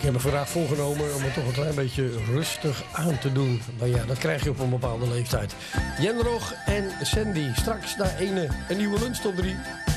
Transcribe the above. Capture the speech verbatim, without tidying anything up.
Ik heb me vandaag voorgenomen om het toch een klein beetje rustig aan te doen. Maar ja, dat krijg je op een bepaalde leeftijd. Jen Rog en Sandy. Straks naar ene, een nieuwe lunch top drie.